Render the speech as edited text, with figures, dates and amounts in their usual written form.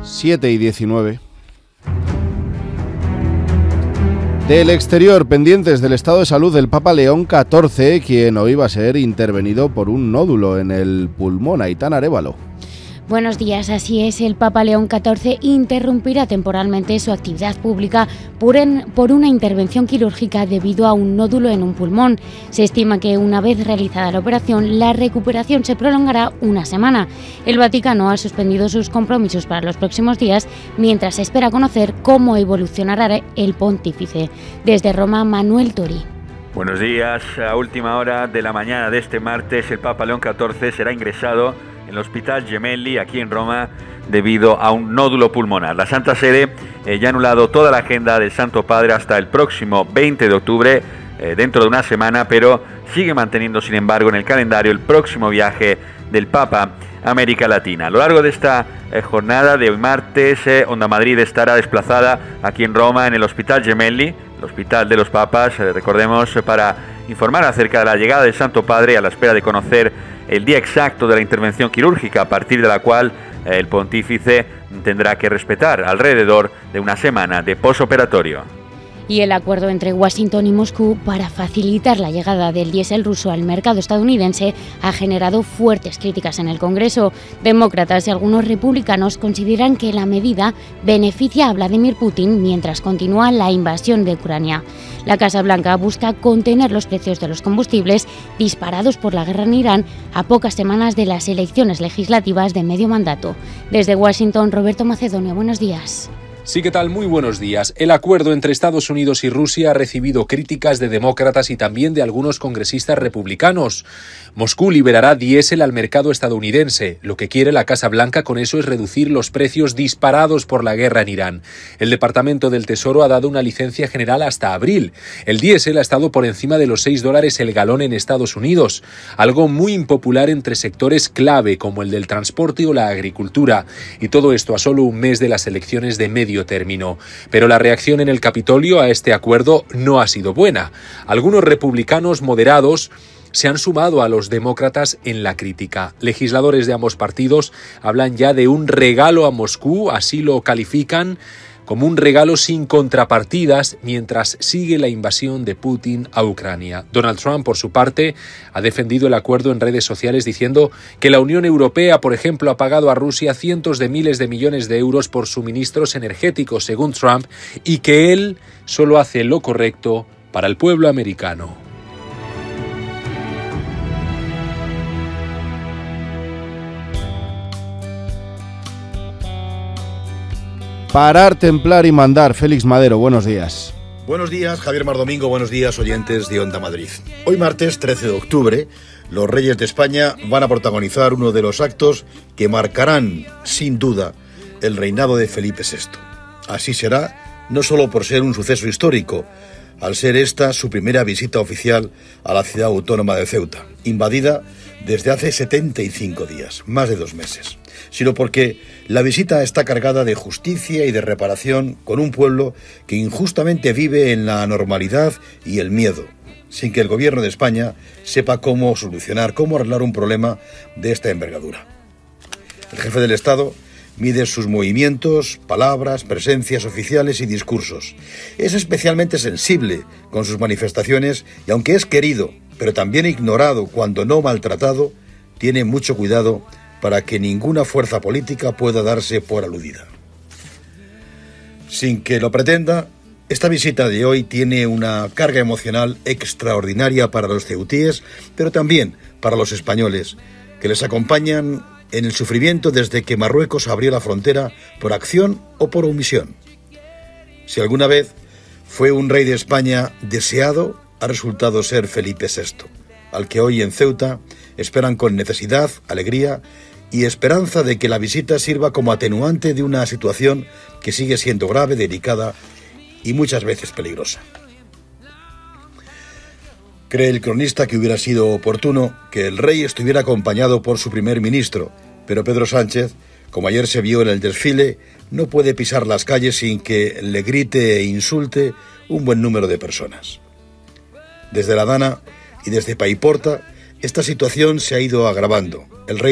7:19. Del exterior, pendientes del estado de salud del Papa León XIV, quien hoy va a ser intervenido por un nódulo en el pulmón. Aitana Arévalo. Buenos días, así es, el Papa León XIV interrumpirá temporalmente su actividad pública por una intervención quirúrgica debido a un nódulo en un pulmón. Se estima que una vez realizada la operación, la recuperación se prolongará una semana. El Vaticano ha suspendido sus compromisos para los próximos días, mientras se espera conocer cómo evolucionará el pontífice. Desde Roma, Manuel Tori. Buenos días, a última hora de la mañana de este martes, el Papa León XIV será ingresado en el Hospital Gemelli, aquí en Roma, debido a un nódulo pulmonar. La Santa Sede ya ha anulado toda la agenda del Santo Padre hasta el próximo 20 de octubre, dentro de una semana, pero sigue manteniendo, sin embargo, en el calendario el próximo viaje del Papa a América Latina. A lo largo de esta jornada de hoy martes, Onda Madrid estará desplazada aquí en Roma, en el Hospital Gemelli, el Hospital de los Papas, recordemos, para informar acerca de la llegada del Santo Padre, a la espera de conocer el día exacto de la intervención quirúrgica, a partir de la cual el pontífice tendrá que respetar alrededor de una semana de posoperatorio. Y el acuerdo entre Washington y Moscú para facilitar la llegada del diésel ruso al mercado estadounidense ha generado fuertes críticas en el Congreso. Demócratas y algunos republicanos consideran que la medida beneficia a Vladimir Putin mientras continúa la invasión de Ucrania. La Casa Blanca busca contener los precios de los combustibles disparados por la guerra en Irán a pocas semanas de las elecciones legislativas de medio mandato. Desde Washington, Roberto Macedonio, buenos días. Sí, ¿qué tal? Muy buenos días. El acuerdo entre Estados Unidos y Rusia ha recibido críticas de demócratas y también de algunos congresistas republicanos. Moscú liberará diésel al mercado estadounidense. Lo que quiere la Casa Blanca con eso es reducir los precios disparados por la guerra en Irán. El Departamento del Tesoro ha dado una licencia general hasta abril. El diésel ha estado por encima de los $6 el galón en Estados Unidos, algo muy impopular entre sectores clave como el del transporte o la agricultura. Y todo esto a solo un mes de las elecciones de medio término. Pero la reacción en el Capitolio a este acuerdo no ha sido buena. Algunos republicanos moderados se han sumado a los demócratas en la crítica. Legisladores de ambos partidos hablan ya de un regalo a Moscú, así lo califican, como un regalo sin contrapartidas mientras sigue la invasión de Putin a Ucrania. Donald Trump, por su parte, ha defendido el acuerdo en redes sociales diciendo que la Unión Europea, por ejemplo, ha pagado a Rusia cientos de miles de millones de euros por suministros energéticos, según Trump, y que él solo hace lo correcto para el pueblo americano. Parar, templar y mandar. Félix Madero, buenos días. Buenos días, Javier Mar Domingo, buenos días, oyentes de Onda Madrid. Hoy martes 13 de octubre, los Reyes de España van a protagonizar uno de los actos que marcarán, sin duda, el reinado de Felipe VI. Así será, no solo por ser un suceso histórico, al ser esta su primera visita oficial a la ciudad autónoma de Ceuta, invadida desde hace 75 días, más de 2 meses, sino porque la visita está cargada de justicia y de reparación con un pueblo que injustamente vive en la anormalidad y el miedo, sin que el gobierno de España sepa cómo solucionar, cómo arreglar un problema de esta envergadura. El jefe del Estado mide sus movimientos, palabras, presencias oficiales y discursos. Es especialmente sensible con sus manifestaciones y aunque es querido, pero también ignorado cuando no maltratado, tiene mucho cuidado para que ninguna fuerza política pueda darse por aludida. Sin que lo pretenda, esta visita de hoy tiene una carga emocional extraordinaria para los ceutíes, pero también para los españoles, que les acompañan en el sufrimiento desde que Marruecos abrió la frontera por acción o por omisión. Si alguna vez fue un rey de España deseado, ha resultado ser Felipe VI, al que hoy en Ceuta esperan con necesidad, alegría y esperanza de que la visita sirva como atenuante de una situación que sigue siendo grave, delicada y muchas veces peligrosa. Cree el cronista que hubiera sido oportuno que el rey estuviera acompañado por su primer ministro, pero Pedro Sánchez, como ayer se vio en el desfile, no puede pisar las calles sin que le grite e insulte un buen número de personas. Desde La Dana y desde Paiporta, esta situación se ha ido agravando. El rey